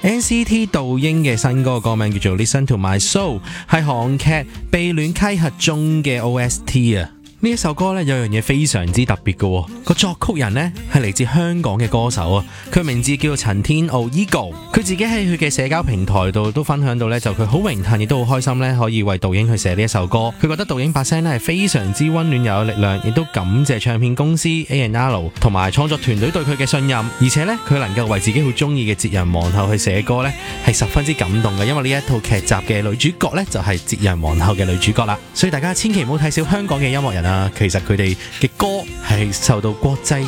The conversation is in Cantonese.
NCT 杜英嘅新歌，歌名叫做 Listen to My Soul， 係韓劇《秘戀溪核》中嘅 OST 啊。呢一首歌咧有樣嘢非常之特別嘅，個作曲人呢係嚟自香港嘅歌手啊，佢名字叫做陳天傲 Eagle， 佢自己喺佢嘅社交平台度都分享到咧，就佢好榮幸亦都好開心咧，可以為杜英去寫呢一首歌。佢覺得杜英把聲咧係非常之溫暖又有力量，亦都感謝唱片公司 A&R 同埋創作團隊對佢嘅信任，而且咧佢能夠為自己好中意嘅哲仁皇后去寫歌咧，係十分之感動嘅，因為呢一套劇集嘅女主角咧就係哲仁皇后嘅女主角啦，所以大家千祈唔好睇小香港嘅音樂人啊，其實佢哋嘅歌係受到國際